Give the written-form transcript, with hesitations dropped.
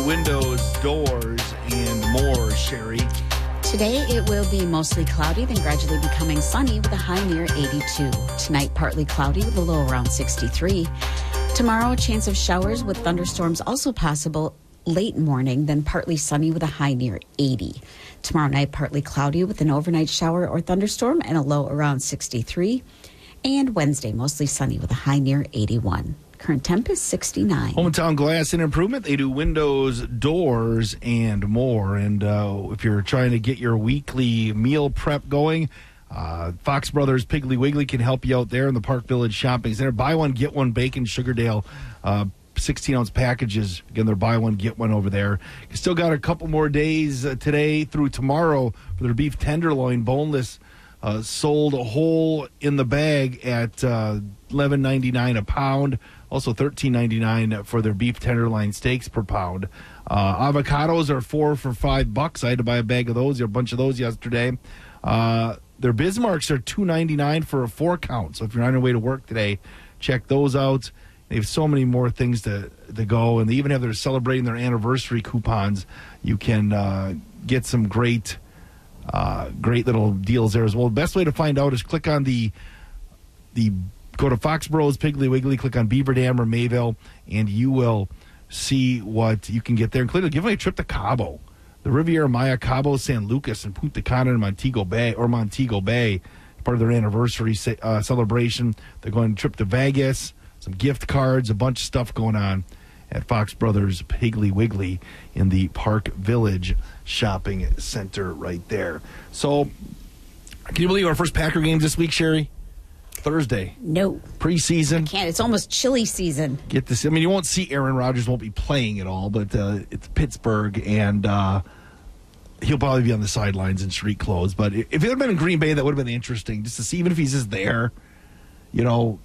Windows, doors, and more, Sherry. Today, it will be mostly cloudy, then gradually becoming sunny with a high near 82. Tonight, partly cloudy with a low around 63. Tomorrow, a chance of showers with thunderstorms also possible late morning, then partly sunny with a high near 80. Tomorrow night, partly cloudy with an overnight shower or thunderstorm and a low around 63. And Wednesday, mostly sunny with a high near 81. Current temp is 69. Hometown Glass and Improvement. They do windows, doors, and more. And if you're trying to get your weekly meal prep going, Fox Brothers Piggly Wiggly can help you out there in the Park Village Shopping Center. Buy one, get one bacon Sugardale 16-ounce packages. Again, they're buy one, get one over there. You still got a couple more days today through tomorrow for their beef tenderloin, boneless, sold whole in the bag at $11.99 a pound. Also $13.99 for their beef tenderloin steaks per pound. Avocados are $4 for $5. I had to buy a bag of those, a bunch of those yesterday. Their Bismarcks are $2.99 for a 4-count. So if you're on your way to work today, check those out. They have so many more things to go, and they even have their celebrating their anniversary coupons. You can get some great little deals there as well. The best way to find out is click on the go to Foxborough's Piggly Wiggly, click on Beaver Dam or Mayville, and you will see what you can get there. Including give away a trip to Cabo, the Riviera Maya, Cabo, San Lucas, and Punta Cana and Montego Bay, part of their anniversary celebration. They're going on a trip to Vegas, some gift cards, a bunch of stuff going on at Fox Brothers Piggly Wiggly in the Park Village Shopping Center right there. So, can you believe our first Packer games this week, Sherry? Thursday. No. Preseason. Can't. It's almost chilly season. Get this. I mean, you won't see Aaron Rodgers, won't be playing at all, but it's Pittsburgh, and he'll probably be on the sidelines in street clothes. But if it had been in Green Bay, that would have been interesting just to see, even if he's just there,